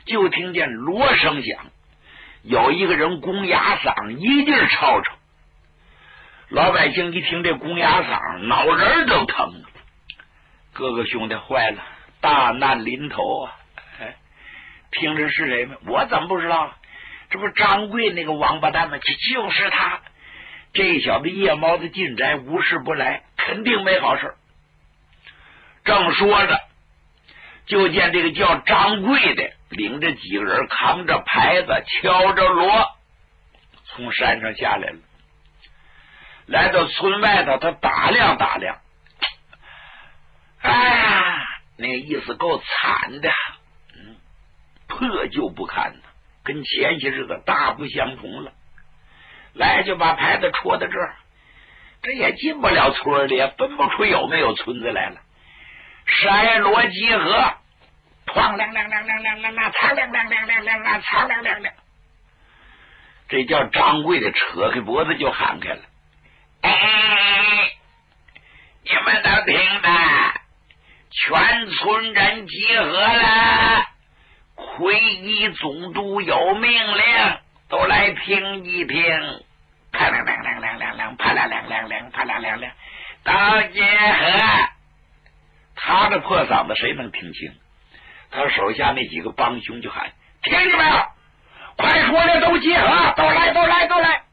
就听见锣声响，有一个人公鸭嗓一劲儿吵吵。老百姓一听这公鸭嗓，脑仁都疼了。哥哥兄弟，坏了，大难临头啊！哎，听着是谁吗？我怎么不知道？这不张贵那个王八蛋吗？就是他。这小子夜猫子进宅，无事不来，肯定没好事。正说着，就见这个叫张贵的领着几个人扛着牌子，敲着锣，从山上下来了。来到村外头，他打量打量，哎呀，那个意思够惨的，破旧不堪呢，跟前些日子大不相同了。来，就把牌子戳到这儿，这也进不了村里，也分不出有没有村子来了。筛锣集合，哐亮亮亮亮亮亮亮，擦亮亮亮亮亮亮，擦亮亮亮。这叫张贵的扯开脖子就喊开了：“哎，你们都听着，全村人集合了，魁夷总督有命令，都来听一听。啪亮亮亮亮亮亮，啪亮亮亮亮，啪亮亮亮，到集合。”他的破嗓子谁能听清？他手下那几个帮凶就喊：“听见没有？快说了，都集合，都来，都来，都来！”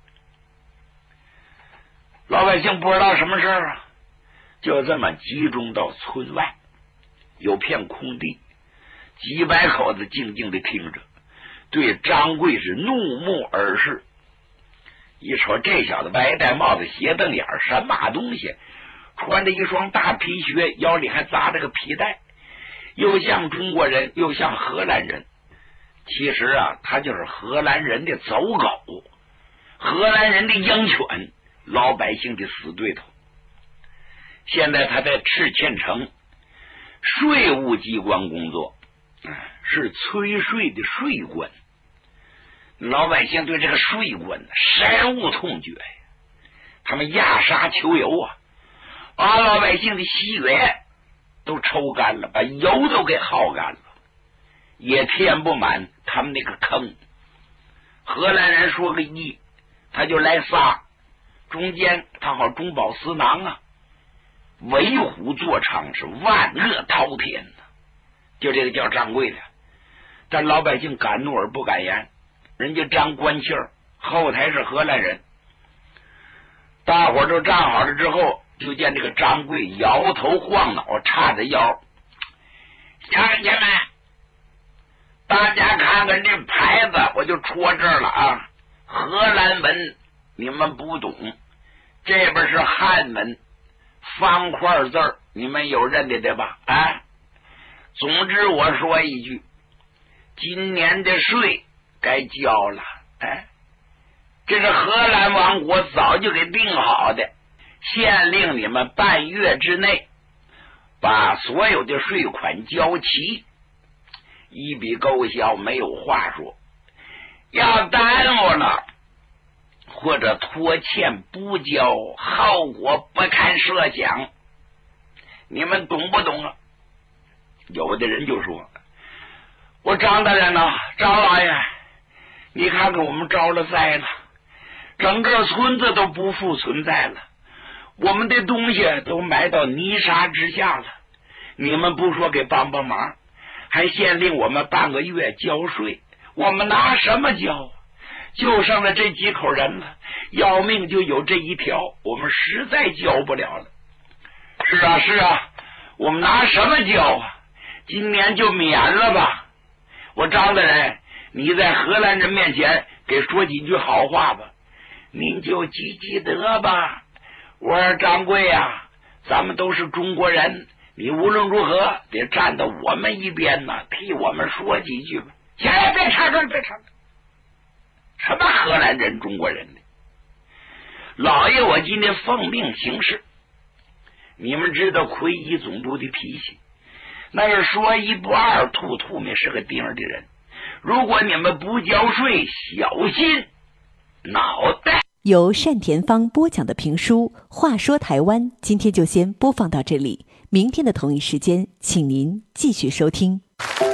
老百姓不知道什么事啊，就这么集中到村外，有片空地，几百口子静静的听着，对张贵是怒目而视。一瞅这小子白戴帽子斜瞪眼，什么东西？穿着一双大皮靴，腰里还扎着个皮带，又像中国人又像荷兰人。其实啊，他就是荷兰人的走狗，荷兰人的鹰犬，老百姓的死对头。现在他在赤嵌城税务机关工作，是催税的税官。老百姓对这个税官深恶痛绝呀，他们压沙求油啊，把老百姓的息源都抽干了，把油都给耗干了，也填不满他们那个坑。荷兰人说个一，他就来仨，中间他好中饱私囊啊，为虎作伥，是万恶滔天呢。就这个叫张贵的，但老百姓敢怒而不敢言，人家张官气儿，后台是荷兰人。大伙都站好了之后，就见这个张贵摇头晃脑，叉着腰：“乡亲们，大家看看这牌子，我就戳这儿了啊！荷兰文你们不懂，这边是汉文，方块字儿，你们有认得的吧？啊，总之我说一句，今年的税该交了。哎，这是荷兰王国早就给定好的，限令你们半月之内把所有的税款交齐，一笔勾销，没有话说。要耽误了或者拖欠不交，后果不堪设想，你们懂不懂啊？有的人就说：“我张大人呐，张老爷，你看看我们招了灾了，整个村子都不复存在了，我们的东西都埋到泥沙之下了，你们不说给帮帮忙，还限令我们半个月交税，我们拿什么交啊？就剩了这几口人了，要命就有这一条，我们实在交不了了。是啊是啊，我们拿什么交啊？今年就免了吧。我张大人，你在荷兰人面前给说几句好话吧，您就积德吧。我说张贵啊，咱们都是中国人，你无论如何得站到我们一边呢，替我们说几句吧。行，别插嘴，别插嘴。什么荷兰人、中国人呢？老爷，我今天奉命行事。你们知道魁夷总督的脾气，那是说一不二，吐沫是个钉儿的人。如果你们不交税，小心脑袋。 由单田芳播讲的评书《话说台湾》，今天就先播放到这里。明天的同一时间，请您继续收听。